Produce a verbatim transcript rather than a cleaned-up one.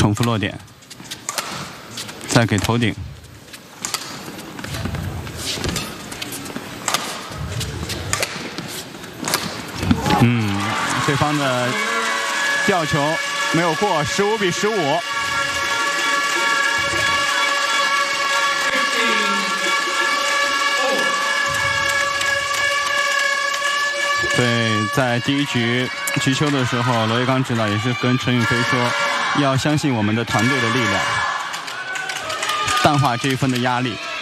重复落点，再给头顶。嗯，对方的吊球没有过，十五比十五。对，在第一局击球的时候，罗一刚指导也是跟陈宇飞说，要相信我们的团队的力量，淡化这一分的压力。